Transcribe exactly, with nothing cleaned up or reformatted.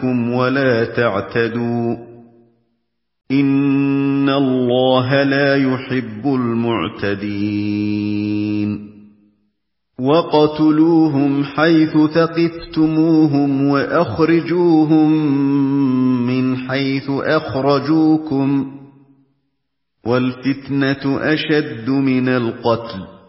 ولا تعتدوا إن الله لا يحب المعتدين وَاقْتُلُوهُمْ حَيْثُ ثَقِفْتُمُوهُمْ وَأَخْرِجُوهُمْ مِنْ حَيْثُ أَخْرَجُوكُمْ وَالْفِتْنَةُ أَشَدُّ مِنَ الْقَتْلِ